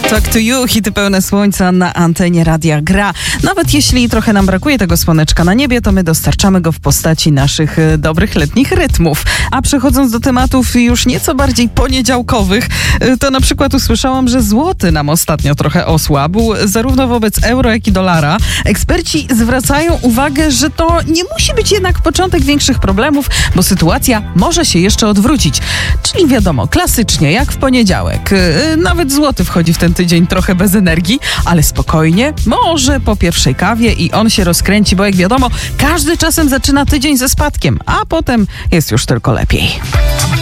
Talk to You, hity pełne słońca na antenie Radia Gra. Nawet jeśli trochę nam brakuje tego słoneczka na niebie, to my dostarczamy go w postaci naszych dobrych letnich rytmów. A przechodząc do tematów już nieco bardziej poniedziałkowych, to na przykład usłyszałam, że złoty nam ostatnio trochę osłabł, zarówno wobec euro, jak i dolara. Eksperci zwracają uwagę, że to nie musi być jednak początek większych problemów, bo sytuacja może się jeszcze odwrócić. Czyli wiadomo, klasycznie, jak w poniedziałek. Nawet złoty wchodzi w ten tydzień trochę bez energii, ale spokojnie, może po pierwszej kawie i on się rozkręci, bo jak wiadomo, każdy czasem zaczyna tydzień ze spadkiem, a potem jest już tylko lepiej.